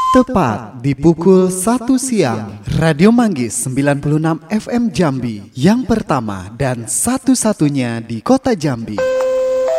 Tepat di pukul 1 siang, Radio Manggis 96 FM Jambi, yang pertama dan satu-satunya di kota Jambi.